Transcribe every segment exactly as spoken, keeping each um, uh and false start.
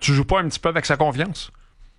Tu joues pas un petit peu avec sa confiance?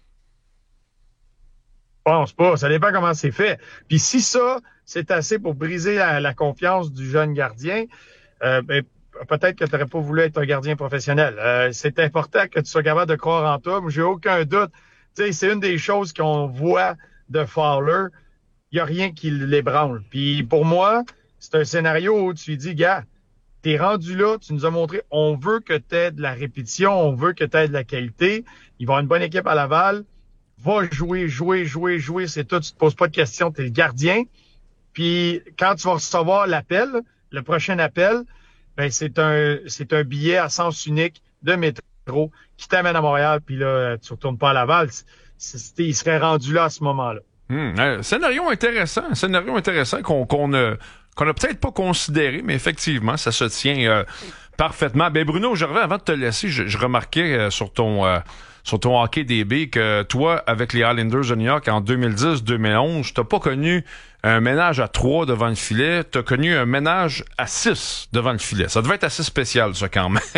Je pense pas. Ça dépend comment c'est fait. Puis si ça, c'est assez pour briser la, la confiance du jeune gardien, euh, ben, peut-être que tu n'aurais pas voulu être un gardien professionnel. Euh, c'est important que tu sois capable de croire en toi. Moi, j'ai aucun doute. Tu sais, c'est une des choses qu'on voit de Fowler. Il n'y a rien qui l'ébranle. Puis pour moi, c'est un scénario où tu lui dis, gars, t'es rendu là, tu nous as montré, on veut que tu aies de la répétition, on veut que tu aies de la qualité. Il va y avoir une bonne équipe à Laval. Va jouer, jouer, jouer, jouer, c'est tout. Tu te poses pas de questions, tu es le gardien. Puis quand tu vas recevoir l'appel, le prochain appel, ben c'est un c'est un billet à sens unique de métro qui t'amène à Montréal, puis là, tu retournes pas à Laval. C'est, c'est, il serait rendu là à ce moment-là. Hum, euh, scénario intéressant, un scénario intéressant qu'on qu'on ne qu'on a peut-être pas considéré, mais effectivement, ça se tient euh, parfaitement. Ben Bruno, je reviens avant de te laisser, je, je remarquais euh, sur ton euh, sur ton hockey D B que toi, avec les Islanders de New York en deux mille dix deux mille onze, t'as pas connu un ménage à trois devant le filet, t'as connu un ménage à six devant le filet. Ça devait être assez spécial, ça, quand même.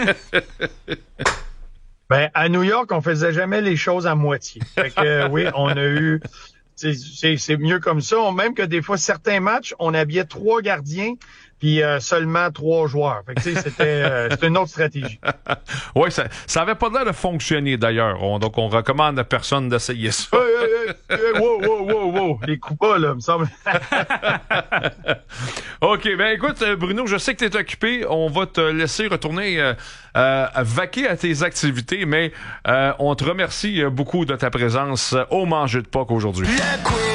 Ben, à New York, on faisait jamais les choses à moitié. Fait que, euh, oui, on a eu, c'est, c'est, c'est mieux comme ça. On, même que des fois, certains matchs, on habillait trois gardiens, puis euh, seulement trois joueurs. Fait que, tu sais, c'était, euh, c'était une autre stratégie. Oui, ça, ça avait pas l'air de fonctionner, d'ailleurs. On, donc, on recommande à personne d'essayer ça. Hey, hey, hey, hey, wow, wow, wow, wow. Les coups pas, là, me semble. OK, ben écoute, Bruno, je sais que tu es occupé. On va te laisser retourner euh, euh, vaquer à tes activités, mais euh, on te remercie beaucoup de ta présence au Manger de Puck aujourd'hui.